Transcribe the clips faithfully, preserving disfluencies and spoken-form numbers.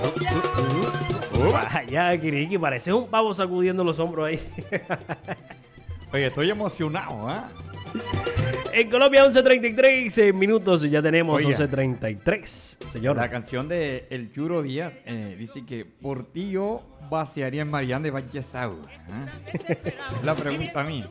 Ya, Kiriki, parece un pavo sacudiendo los hombros ahí. Oye, estoy emocionado, ¿ah? En Colombia, once treinta y tres eh, minutos, ya tenemos Oiga, once treinta y tres, señor. La canción de El Churo Díaz eh, dice que por ti yo vaciaría en Marián de Vallesaur. ¿Ah? La pregunta a mí.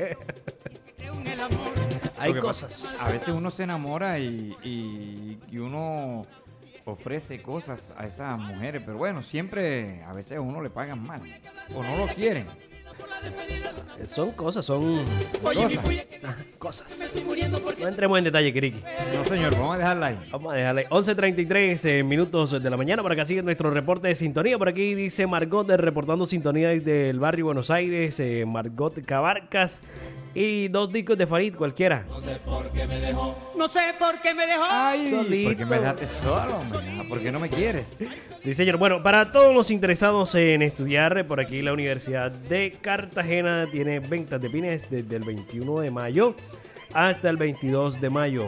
Hay Porque cosas. A veces uno se enamora y, y, y uno ofrece cosas a esas mujeres, pero bueno, siempre a veces a uno le pagan mal o no lo quieren. Son cosas, son Cosas. ah, cosas. No entremos en detalle, Kiriki. No, señor, vamos a dejarla ahí. Vamos a dejarle. once treinta y tres eh, minutos de la mañana. Por acá sigue nuestro reporte de sintonía. Por aquí dice Margot eh, reportando sintonía desde el barrio Buenos Aires. Eh, Margot Cabarcas. Y dos discos de Farid, cualquiera. No sé por qué me dejó. No sé por qué me dejó. Ay, Solito. ¿por qué me dejaste solo, hombre? ¿Por qué no me quieres? Sí, señor. Bueno, para todos los interesados en estudiar, eh, por aquí la Universidad de Cartagena tiene ventas de pines desde el veintiuno de mayo hasta el veintidós de mayo.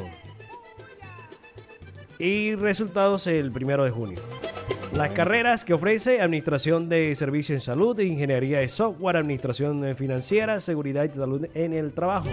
Y resultados el primero de junio. Las carreras que ofrece: Administración de Servicios en Salud, Ingeniería de Software, Administración Financiera, Seguridad y Salud en el Trabajo.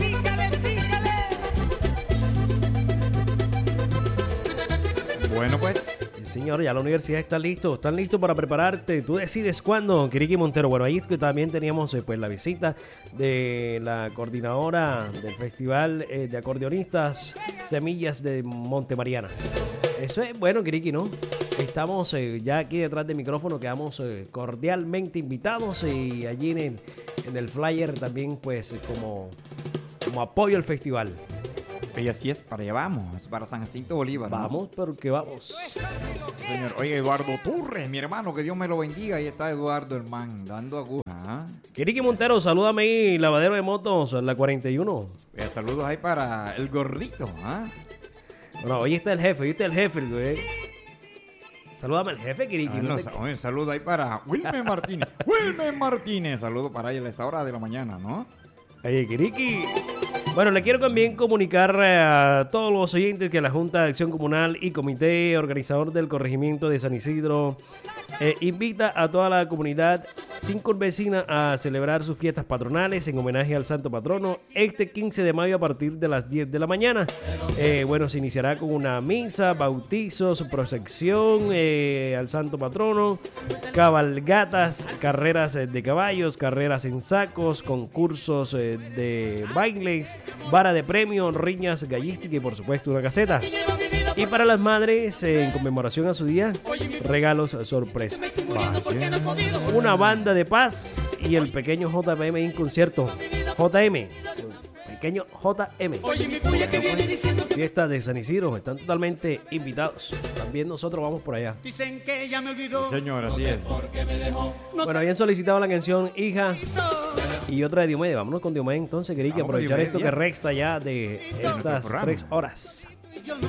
Bueno, pues. Sí, señor, ya la universidad está listo, están listos para prepararte. Tú decides cuándo, Kiriki Montero. Bueno, ahí también teníamos eh, pues la visita de la coordinadora del Festival eh, de Acordeonistas Semillas de Monte Mariana. Eso es bueno, Kiriki, ¿no? Estamos eh, ya aquí detrás del micrófono, quedamos eh, cordialmente invitados y allí en el, en el flyer también pues eh, como, como apoyo al festival. Y así es, para allá vamos, para San Jacinto Bolívar, ¿no? Vamos, porque vamos. Señor, oye, Eduardo Turres, mi hermano, que Dios me lo bendiga. Ahí está Eduardo, hermano, dando aguja. ¿Ah? Kiriki Montero, salúdame ahí, lavadero de motos, la cuarenta y uno. Eh, saludos ahí para el gordito. ¿Ah? Bueno, hoy está el jefe, hoy está el jefe, güey. Salúdame al jefe, Kiriki. Ah, no no, te- sa- oye, saludo ahí para Wilmer Martínez. Wilmer Martínez, saludo para él a esta hora de la mañana, ¿no? Oye, Kiriki. Bueno, le quiero también comunicar eh, a todos los oyentes que la Junta de Acción Comunal y Comité Organizador del Corregimiento de San Isidro eh, invita a toda la comunidad circunvecina a celebrar sus fiestas patronales en homenaje al Santo Patrono este quince de mayo a partir de las diez de la mañana. Eh, bueno, se iniciará con una misa, bautizos, procesión eh, al Santo Patrono, cabalgatas, carreras eh, de caballos, carreras en sacos, concursos eh, de bailes, vara de premio, riñas gallísticas y por supuesto una caseta. Y para las madres, eh, en conmemoración a su día, regalos sorpresa. Una banda de paz y el pequeño J M en concierto. J M. Pequeño J M. Fiesta de San Isidro. Están totalmente invitados. También nosotros vamos por allá. Dicen que ella me olvidó. Sí, señor, así es. Bueno, habían solicitado la canción Hija y otra de Diomedes. Vámonos con Diomedes entonces, quería que Vamos con aprovechar Diomedes esto que Díaz. resta ya de nuestro estas programa. tres horas.